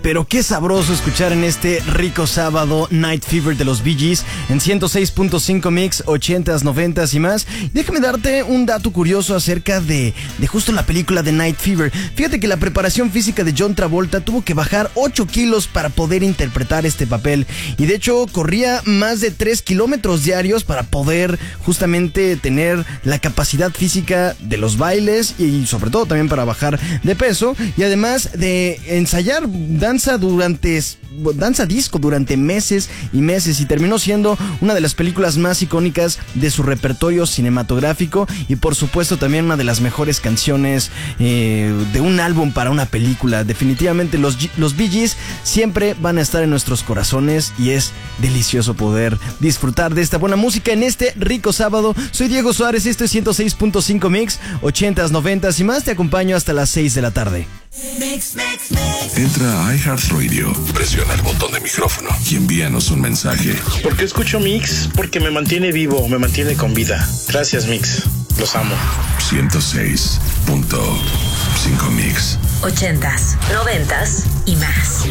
pero qué sabroso escuchar en este rico sábado Night Fever de los Bee Gees en 106.5 Mix, 80s, 90s y más. Déjame darte un dato curioso acerca de justo la película de Night Fever. Fíjate que la preparación física de John Travolta tuvo que bajar 8 kilos para poder interpretar este papel, y de hecho corría más de 3 kilómetros diarios para poder justamente tener la capacidad física de los bailes y sobre todo también para bajar de peso, y además de ensayar danza disco durante meses y meses, y terminó siendo una de las películas más icónicas de su repertorio cinematográfico y por supuesto también una de las mejores canciones de un álbum para una película. Definitivamente los Bee Gees siempre van a estar en nuestros corazones y es delicioso poder disfrutar de esta buena música en este rico sábado. Soy Diego Suárez, esto es 106.5 Mix, 80s, 90s y más. Te acompaño hasta las 6 de la tarde. Entra a iHeartRadio, presiona el botón de micrófono y envíanos un mensaje. ¿Por qué escucho Mix? Porque me mantiene vivo, me mantiene con vida. Gracias, Mix. Los amo. 106.5 Mix. 80s, 90s y más.